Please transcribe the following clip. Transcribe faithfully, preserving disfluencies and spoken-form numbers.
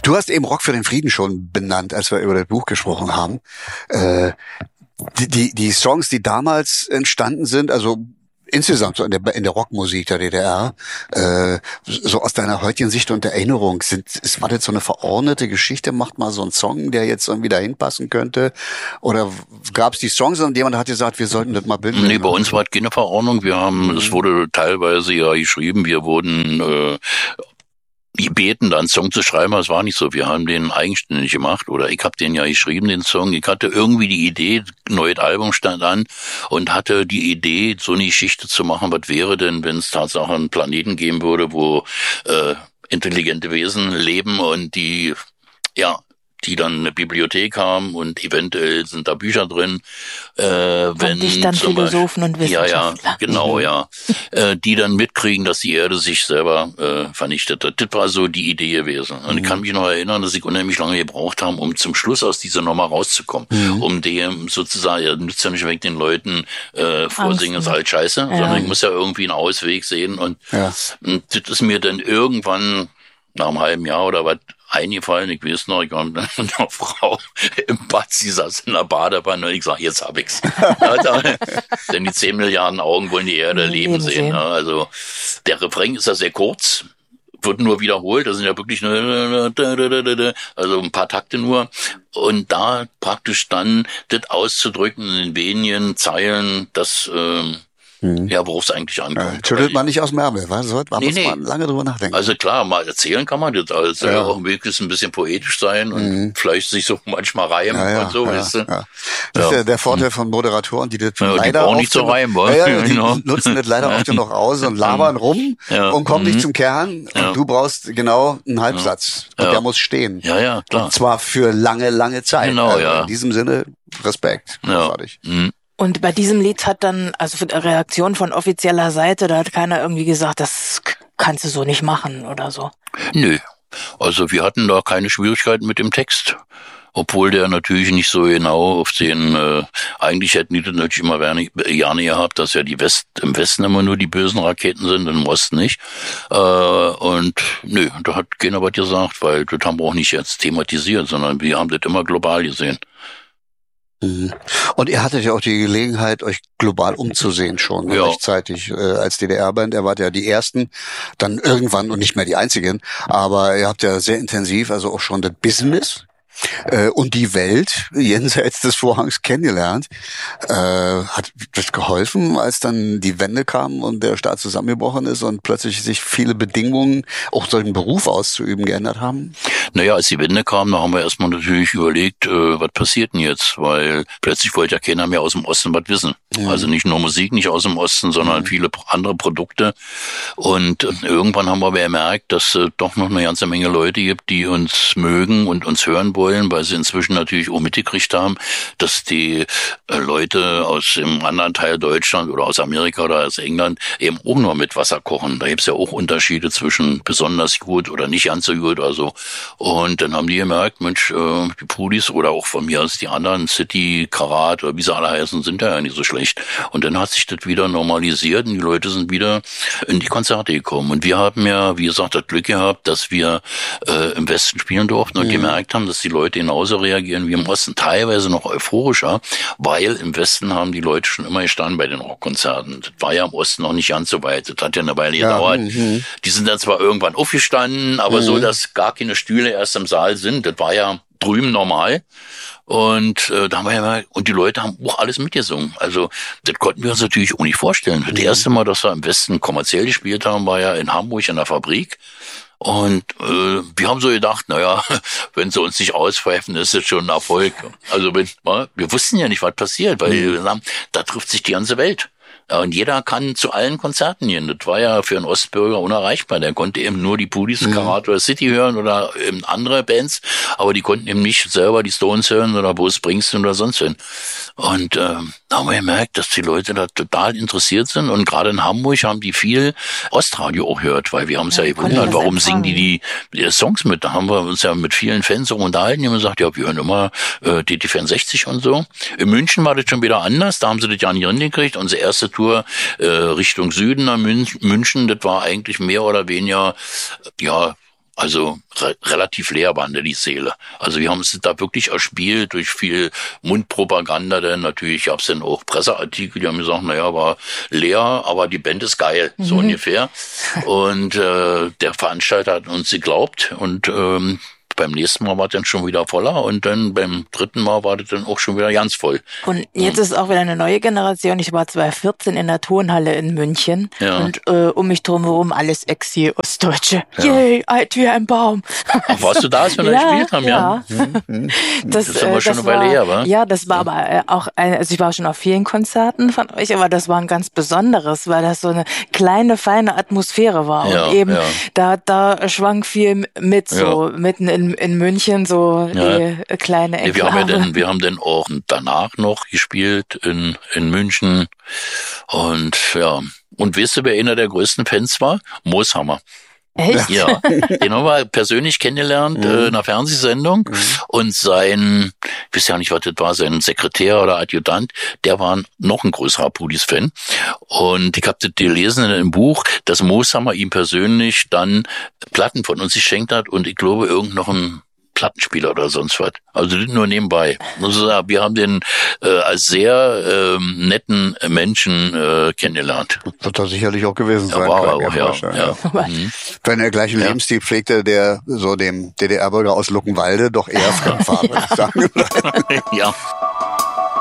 Du hast eben Rock für den Frieden schon benannt, als wir über das Buch gesprochen haben. Äh, die, die, die Songs, die damals entstanden sind, also insgesamt so in der, in der Rockmusik der D D R, äh, so aus deiner heutigen Sicht und Erinnerung, sind, ist, war das so eine verordnete Geschichte? Macht mal so einen Song, der jetzt irgendwie dahin passen könnte? Oder gab es die Songs und jemand hat gesagt, wir sollten das mal bilden? Nee, bei uns war es keine Verordnung. Wir haben, mhm. es wurde teilweise ja geschrieben, wir wurden, äh, gebeten, da einen Song zu schreiben, aber es war nicht so. Wir haben den eigenständig gemacht oder ich habe den ja geschrieben, den Song. Ich hatte irgendwie die Idee, ein neues Album stand an und hatte die Idee, so eine Geschichte zu machen, was wäre denn, wenn es tatsächlich einen Planeten geben würde, wo äh, intelligente Wesen leben und die, ja, die dann eine Bibliothek haben und eventuell sind da Bücher drin. Äh, wenn Dichtern, Philosophen und Wissenschaftler. Ja, ja, genau, ja. äh, die dann mitkriegen, dass die Erde sich selber äh, vernichtet hat. Das war so die Idee gewesen. Und mhm. ich kann mich noch erinnern, dass ich unheimlich lange gebraucht habe, um zum Schluss aus dieser Nummer rauszukommen. Mhm. Um dem sozusagen, ja, nützt ja nicht weg den Leuten äh, vorsingen, ist halt scheiße, ja. sondern ich muss ja irgendwie einen Ausweg sehen. Und, ja. und das ist mir dann irgendwann nach einem halben Jahr oder was eingefallen, ich weiß noch, ich war mit einer Frau im Bad, sie saß in der Badewanne und ich sag, jetzt hab ich's. Denn die zehn Milliarden Augen wollen die Erde leben, leben sehen. sehen. Also der Refrain ist ja sehr kurz, wird nur wiederholt, das sind ja wirklich nur, also ein paar Takte nur. Und da praktisch dann das auszudrücken in den wenigen Zeilen, das ähm, Mhm. ja, worauf es eigentlich ankommt. Ja, schüttelt man nicht aus dem Ärmel, weißt du? Man nee, muss nee. man lange drüber nachdenken. Also klar, mal erzählen kann man das, also ja. auch möglichst ein bisschen poetisch sein und mhm. vielleicht sich so manchmal reimen ja, ja, und so, ja, weißt du? Ja. Das ist ja der Vorteil von Moderatoren, die das ja, leider die auch nicht so reimen wollen. Ja, ja, die genau. nutzen das leider auch noch aus und labern rum ja. und kommen mhm. nicht zum Kern. Ja. Und du brauchst genau einen Halbsatz. Ja. Und ja. der muss stehen. Ja, ja, klar. Und zwar für lange, lange Zeit. Genau, also ja. In diesem Sinne, Respekt. Ja. Mhm. Und bei diesem Lied hat dann, also für die Reaktion von offizieller Seite, da hat keiner irgendwie gesagt, das kannst du so nicht machen oder so. Nö. Also wir hatten da keine Schwierigkeiten mit dem Text. Obwohl der natürlich nicht so genau auf den, äh, eigentlich hätten die das natürlich immer gerne gehabt, dass ja die West, im Westen immer nur die bösen Raketen sind, im Osten nicht. Äh, und nö, da hat keiner was gesagt, weil das haben wir auch nicht jetzt thematisiert, sondern wir haben das immer global gesehen. Und ihr hattet ja auch die Gelegenheit, euch global umzusehen schon ja. rechtzeitig äh, als D D R-Band. Ihr wart ja die Ersten, dann irgendwann und nicht mehr die Einzigen. Aber ihr habt ja sehr intensiv, also auch schon das Business äh, und die Welt jenseits des Vorhangs kennengelernt. Äh, hat das geholfen, als dann die Wende kam und der Staat zusammengebrochen ist und plötzlich sich viele Bedingungen, auch solchen Beruf auszuüben, geändert haben? Naja, als die Wende kam, da haben wir erstmal natürlich überlegt, äh, was passiert denn jetzt? Weil plötzlich wollte ja keiner mehr aus dem Osten was wissen. Mhm. Also nicht nur Musik, nicht aus dem Osten, sondern mhm. viele andere Produkte. Und äh, irgendwann haben wir bemerkt, dass es äh, doch noch eine ganze Menge Leute gibt, die uns mögen und uns hören wollen, weil sie inzwischen natürlich auch mitgekriegt haben, dass die äh, Leute aus dem anderen Teil Deutschland oder aus Amerika oder aus England eben auch nur mit Wasser kochen. Da gibt es ja auch Unterschiede zwischen besonders gut oder nicht ganz so gut oder so. Und dann haben die gemerkt, Mensch, äh, die Pudis oder auch von mir aus die anderen, City, Karat oder wie sie alle heißen, sind ja nicht so schlecht. Und dann hat sich das wieder normalisiert und die Leute sind wieder in die Konzerte gekommen. Und wir haben ja, wie gesagt, das Glück gehabt, dass wir äh, im Westen spielen durften und mhm. gemerkt haben, dass die Leute genauso reagieren wie im Osten, teilweise noch euphorischer, weil im Westen haben die Leute schon immer gestanden bei den Rockkonzerten. Das war ja im Osten noch nicht ganz so weit. Das hat ja eine Weile ja, gedauert. Mhm. Die sind dann zwar irgendwann aufgestanden, aber mhm. so, dass gar keine Stühle erst im Saal sind. Das war ja drüben normal. Und äh, da haben wir ja mal, und die Leute haben auch alles mitgesungen. Also das konnten wir uns natürlich auch nicht vorstellen. Das erste Mal, dass wir im Westen kommerziell gespielt haben, war ja in Hamburg in der Fabrik. Und äh, wir haben so gedacht, naja, wenn sie uns nicht auspfeifen, ist das schon ein Erfolg. Also wenn, wir wussten ja nicht, was passiert, weil mhm. wir sagen, da trifft sich die ganze Welt. Ja, und jeder kann zu allen Konzerten gehen. Das war ja für einen Ostbürger unerreichbar. Der konnte eben nur die Pudis, mhm. Karat oder City hören oder eben andere Bands, aber die konnten eben nicht selber die Stones hören oder Bruce Springsteen oder sonst wen. Und äh, da haben wir gemerkt, dass die Leute da total interessiert sind. Und gerade in Hamburg haben die viel Ostradio auch gehört, weil wir haben uns ja, ja gewundert, warum singen die, die die Songs mit. Da haben wir uns ja mit vielen Fans auch unterhalten. Die haben gesagt, ja, wir hören immer äh, D T vierundsechzig und so. In München war das schon wieder anders. Da haben sie das ja nicht hingekriegt. Unsere erste Tour äh, Richtung Süden nach München, das war eigentlich mehr oder weniger, ja, Also re- relativ leer waren da die Säle. Also wir haben es da wirklich erspielt durch viel Mundpropaganda, denn natürlich gab es dann auch Presseartikel, die haben gesagt, naja, war leer, aber die Band ist geil, so mhm. ungefähr. Und äh, der Veranstalter hat uns geglaubt und ähm, beim nächsten Mal war es dann schon wieder voller und dann beim dritten Mal war das dann auch schon wieder ganz voll. Und jetzt ist auch wieder eine neue Generation. Ich war zweitausendvierzehn in der Turnhalle in München ja. und äh, um mich drumherum alles Exil-Ostdeutsche. Ja. Yay, alt wie ein Baum. Ach, warst du da, als wir da ja, gespielt haben? Ja, ja. Mhm. Das, das ist aber äh, schon das eine Weile war, her, wa? Ja, das war aber äh, auch, ein, also ich war schon auf vielen Konzerten von euch, aber das war ein ganz besonderes, weil das so eine kleine, feine Atmosphäre war. Ja, und eben, ja. da, da schwang viel mit, so ja. mitten in, in München, so ja. die kleine Enklave. Wir haben ja dann, wir haben dann auch danach noch gespielt in, in München und ja. Und weißt du, wer einer der größten Fans war? Mooshammer. Echt? Ja, den haben wir persönlich kennengelernt mhm. äh, in einer Fernsehsendung mhm. und sein, ich weiß ja nicht, was das war, sein Sekretär oder Adjutant, der war noch ein größerer Pudis-Fan und ich habe das gelesen in einem Buch, dass Mooshammer ihm persönlich dann Platten von uns geschenkt hat und ich glaube irgend noch ein Plattenspieler oder sonst was. Also nur nebenbei. Also, wir haben den äh, als sehr ähm, netten Menschen äh, kennengelernt. Wird er sicherlich auch gewesen sein. Ja, war können, auch, ja. ja. ja. Mhm. Wenn er gleichen ja. Lebensstil pflegte, der so dem D D R-Bürger aus Luckenwalde doch eher fremd war, würde ich sagen. ja.